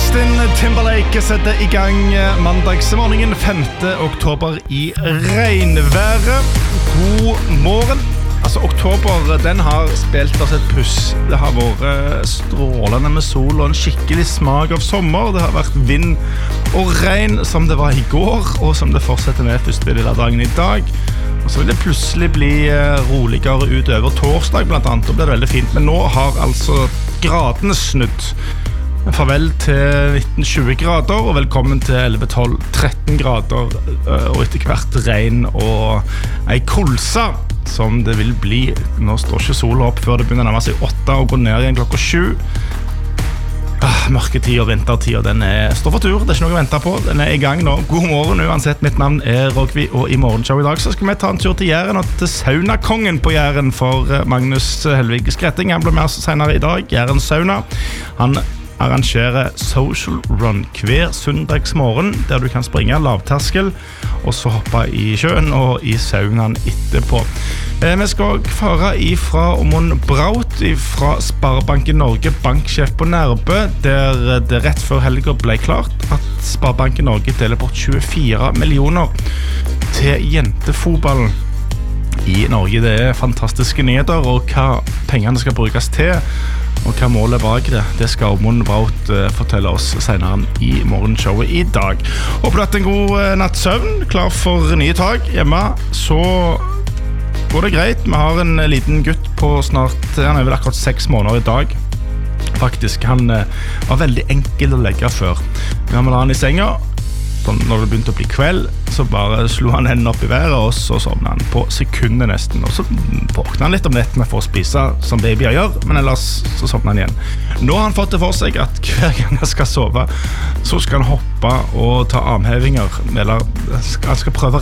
Justin Timberlake setter I gang mandagsmorgenen 5. oktober I regnværet. God morgen. Altså, oktober, den har spilt oss et puss. Det har vært strålende med sol og en skikkelig smak av sommer. Det har vært vind og regn som det var I går, og som det fortsetter med første lille dagen I dag. Og så vil det plutselig bli roligere utover torsdag, blant annet. Da blir det veldig fint. Men nå har altså gradene snudd. Farvel til 19-20 grader, og velkommen til 11-12-13 grader, og etter hvert regn og ei kolsa, som det vil bli. Nå står ikke sola opp før det begynner å nærme seg 8 og går ned igjen klokka 7. Mørketid og vintertid, og den står for tur. Det ikke noe å vente på. Den I gang nå. God morgen, uansett. Mitt navn Rogvi, og I morgenshow I dag så skal vi ta en tur til Jæren og til saunakongen på Jæren for Magnus Helvig Skretting. Han blir med oss senere I dag. Jæren sauna. Han arrangerer social run hver søndagsmorgen, der du kan springe lavterskel, og så hoppe I sjøen og I saunaen etterpå. Vi skal føre ifra Omon Braut fra Sparebanken Norge, banksjef på Nærbø, der det rett før helgen ble klart at Sparebanken Norge deler bort 24 millioner til jentefotballen I Norge. Det fantastiske nyheter, og hva pengene skal brukes til, og hva målet bak det skal Omon Braut fortelle oss senere I morgenshowet I dag. Håper du hatt en god nattsøvn, klar for nye tag hjemme, så går det greit. Vi har en liten gutt på snart, han vel akkurat 6 måneder I dag. Faktisk, han var veldig enkel å legge før. Vi la han I senga, sånn, når det begynte å bli kveld, så bare slo han hendene opp I været, og så sovnet han på sekundet nesten. Og så våknet han litt om nettene for å spise, som babyer gjør, men ellers så sovnet han igjen. Nå har han fått det for seg at hver gang han skal sove, så skal han hoppe og ta armhevinger, eller han skal prøve